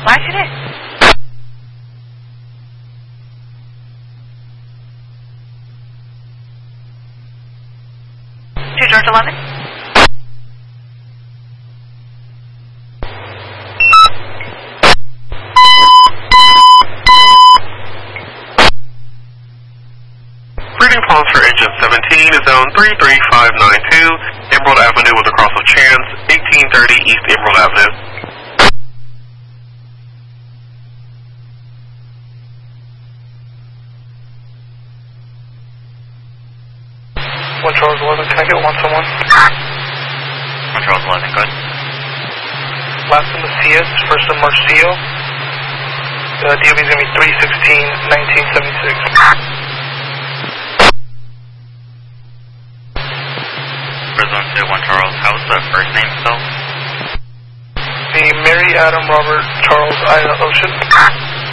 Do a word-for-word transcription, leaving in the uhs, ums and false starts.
Flash it in. Two George eleven. Reading phones for engine seventeen is zone three three five nine two, Emerald Avenue with a cross of Chance, eighteen thirty East Emerald Avenue. one Charles eleven, can I get one someone? one Charles eleven, good. Last in Macias, first in Marcio. Uh, D O B is going to be three sixteen nineteen seventy-six. Zone two, one Charles, how's the first name spelled? The Mary Adam Robert Charles Ida Ocean.